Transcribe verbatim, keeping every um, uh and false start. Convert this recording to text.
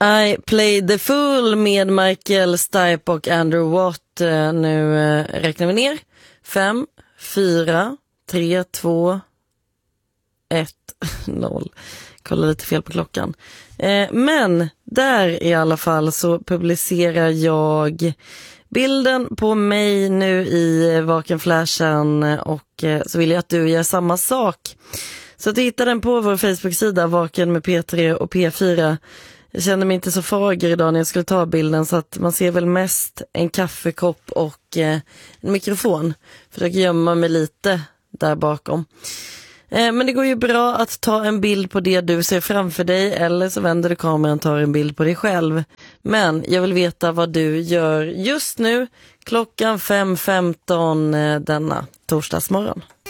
I Played the Fool med Michael Stipe och Andrew Watt. Nu räknar vi ner. Fem, fyra, tre, två, ett, noll. Kolla lite fel på klockan. Men där i alla fall så publicerar jag bilden på mig nu i Vakenflashen och så vill jag att du gör samma sak. Så att du hittar den på vår Facebook-sida Vaken med P tre och P fyra. Jag kände mig inte så fager idag när jag skulle ta bilden, så att man ser väl mest en kaffekopp och eh, en mikrofon. Försöker gömma mig lite där bakom. Eh, men det går ju bra att ta en bild på det du ser framför dig, eller så vänder du kameran och tar en bild på dig själv. Men jag vill veta vad du gör just nu klockan fem femton eh, denna torsdagsmorgon.